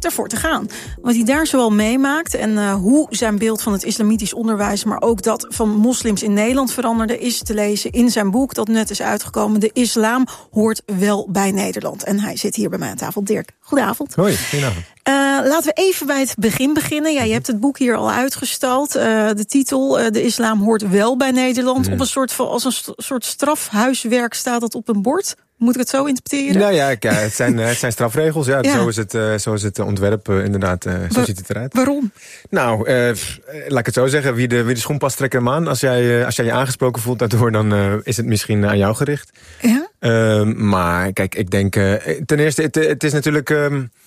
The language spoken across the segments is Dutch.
ervoor te gaan. Wat hij daar zoal meemaakt en hoe zijn beeld van het islamitisch onderwijs, maar ook dat van moslims in Nederland veranderde, is te lezen in zijn boek dat net is uitgekomen. De islam hoort wel bij Nederland. En hij zit hier bij mij aan tafel. Dirk, goedenavond. Hoi, goedenavond. Laten we even bij het begin beginnen. Ja, je hebt het boek hier al uitgestald. De titel, de islam hoort wel bij Nederland. Op een soort soort strafhuiswerk staat dat op een bord. Moet ik het zo interpreteren? Nou ja, het zijn strafregels. Ja. Zo is het ontwerp inderdaad. Zo ziet het eruit. Waarom? Nou, laat ik het zo zeggen. Wie de schoen past, trek hem aan. Als jij je aangesproken voelt daardoor, dan is het misschien aan jou gericht. Ja? Maar kijk, ik denk ten eerste, het is natuurlijk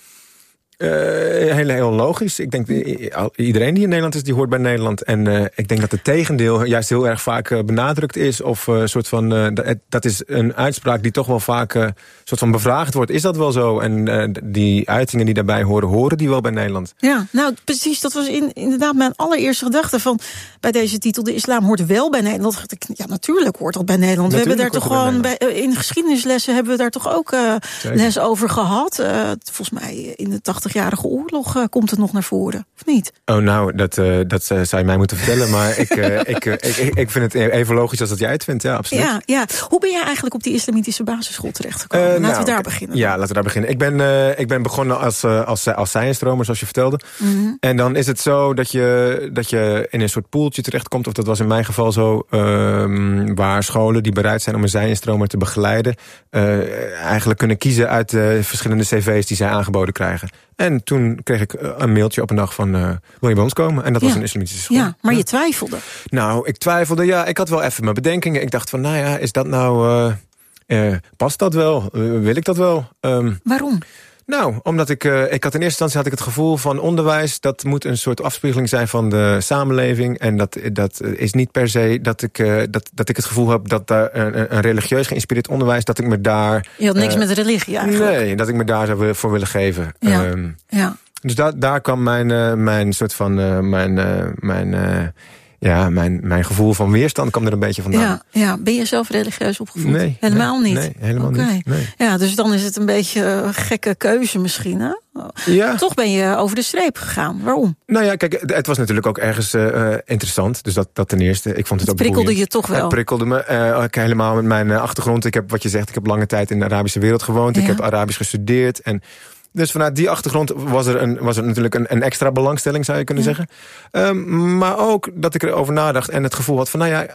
heel logisch. Ik denk, iedereen die in Nederland is, die hoort bij Nederland. En ik denk dat het tegendeel juist heel erg vaak benadrukt is. Of soort van, dat is een uitspraak die toch wel vaak soort van bevraagd wordt. Is dat wel zo? En die uitingen die daarbij horen die wel bij Nederland. Ja, nou precies. Dat was inderdaad mijn allereerste gedachte van bij deze titel. De islam hoort wel bij Nederland. Ja, natuurlijk hoort dat bij Nederland. Natuurlijk we hebben daar toch gewoon in geschiedenislessen hebben we daar toch ook les over gehad. Volgens mij in de 80-jarige oorlog komt het nog naar voren, of niet? Oh, nou, dat zou je mij moeten vertellen. Maar ik vind het even logisch als dat jij het vindt. Ja, absoluut. Ja. Hoe ben jij eigenlijk op die islamitische basisschool terechtgekomen? Laten we daar beginnen. Ja, laten we daar beginnen. Ik ben begonnen als science-stromer, zoals je vertelde. Mm-hmm. En dan is het zo dat je in een soort poeltje terechtkomt. Of dat was in mijn geval zo. Waar scholen die bereid zijn om een science-stromer te begeleiden. Eigenlijk kunnen kiezen uit verschillende cv's die zij aangeboden krijgen. En toen kreeg ik een mailtje op een dag van, wil je bij ons komen? En dat was een islamitische school. Ja, maar je twijfelde. Nou, ik twijfelde, ja. Ik had wel even mijn bedenkingen. Ik dacht van, nou ja, is dat nou, past dat wel? Wil ik dat wel? Waarom? Nou, omdat ik had in eerste instantie het gevoel van onderwijs, dat moet een soort afspiegeling zijn van de samenleving. En dat is niet per se dat ik het gevoel heb dat daar een religieus geïnspireerd onderwijs, dat ik me daar... Je had niks met religie eigenlijk. Nee, dat ik me daar zou voor willen geven. Ja. Dus daar kwam mijn soort van mijn gevoel van weerstand kwam er een beetje vandaan. Ja. Ben je zelf religieus opgevoed? Nee. Helemaal niet? Nee, helemaal niet. Nee. Ja, dus dan is het een beetje een gekke keuze misschien, hè? Ja. Toch ben je over de streep gegaan. Waarom? Nou ja, kijk, het was natuurlijk ook ergens interessant. Dus dat ten eerste. Ik vond het ook prikkelde boeiend. Je toch wel? Het prikkelde me helemaal met mijn achtergrond. Ik heb, wat je zegt, ik heb lange tijd in de Arabische wereld gewoond. Ja. Ik heb Arabisch gestudeerd en... Dus vanuit die achtergrond was er natuurlijk een extra belangstelling, zou je kunnen zeggen. Maar ook dat ik erover nadacht en het gevoel had van, nou ja,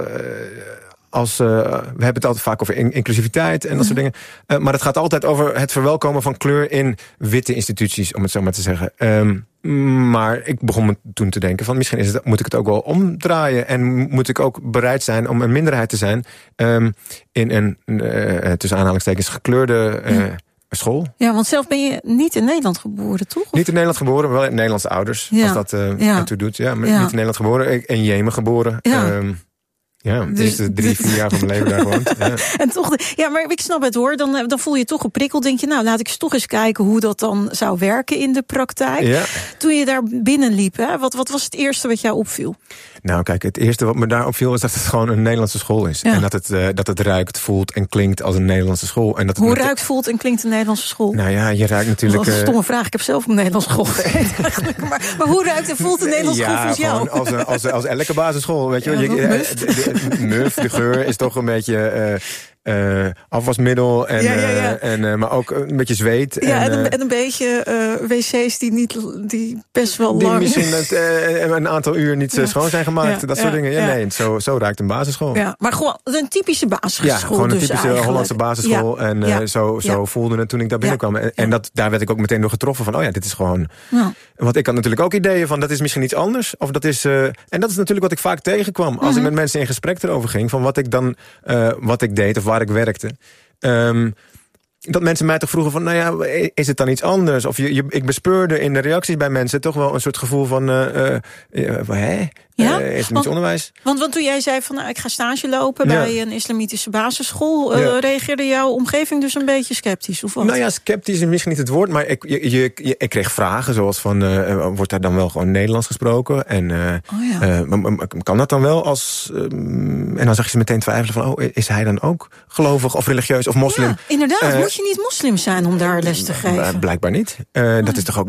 we hebben het altijd vaak over inclusiviteit en dat soort dingen. Maar het gaat altijd over het verwelkomen van kleur in witte instituties, om het zo maar te zeggen. Maar ik begon me toen te denken van, misschien moet ik het ook wel omdraaien. En moet ik ook bereid zijn om een minderheid te zijn in een, tussen aanhalingstekens, gekleurde... school. Ja, want zelf ben je niet in Nederland geboren, toch? Niet in Nederland geboren, maar wel in Nederlandse ouders. Ja. Als dat ertoe doet. Ja, maar niet in Nederland geboren, in Jemen geboren. Ja. De eerste 3-4 jaar van mijn leven daar gewoond. Ja. En toch, maar ik snap het hoor. Dan voel je je toch geprikkeld. Denk je, nou, laat ik toch eens kijken hoe dat dan zou werken in de praktijk. Ja. Toen je daar binnenliep, hè, wat was het eerste wat jou opviel? Nou, kijk, het eerste wat me daar opviel is dat het gewoon een Nederlandse school is. Ja. En dat het ruikt, voelt en klinkt als een Nederlandse school. En dat hoe ruikt, voelt en klinkt een Nederlandse school? Nou ja, je ruikt natuurlijk... Dat is een stomme vraag. Ik heb zelf een Nederlandse school gegeten eigenlijk. Maar hoe ruikt en voelt een Nederlandse school volgens jou? Als elke basisschool, weet je wel. Muf, de geur is toch een beetje... afwasmiddel en maar ook een beetje zweet. En een beetje wc's die best wel lang... Die misschien een aantal uur niet schoon zijn gemaakt. Dat soort dingen. Nee, zo ruikt een basisschool. Ja, maar gewoon een typische basisschool. Ja, gewoon een dus typische Hollandse basisschool. En zo voelde het toen ik daar binnenkwam. En daar werd ik ook meteen door getroffen van, oh ja, dit is gewoon... Ja. Want ik had natuurlijk ook ideeën van, dat is misschien iets anders. Of dat is... en dat is natuurlijk wat ik vaak tegenkwam. Als ik met mensen in gesprek erover ging, van wat ik deed of waar ik werkte. Dat mensen mij toch vroegen van, nou ja, is het dan iets anders? Of ik bespeurde in de reacties bij mensen toch wel een soort gevoel van, hè? Ja? Is er niets onderwijs? Want toen jij zei van, nou, ik ga stage lopen bij een islamitische basisschool, reageerde jouw omgeving dus een beetje sceptisch? Of wat? Nou ja, sceptisch is misschien niet het woord, maar ik kreeg vragen zoals van, wordt daar dan wel gewoon Nederlands gesproken? En kan dat dan wel als... en dan zag je ze meteen twijfelen van, is hij dan ook gelovig of religieus of moslim? Ja, inderdaad, moet je niet moslim zijn om daar les te geven? Blijkbaar niet. Dat is toch ook